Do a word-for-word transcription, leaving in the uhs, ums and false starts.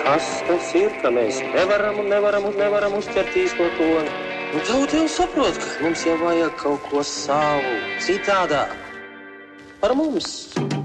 Kas tas ir, ka mēs nevaram un nevaram un nevaram uztvert īsto toni? Nu, tauta jau saprot, ka mums jau vajag kaut ko savu, citādāk. Par mums.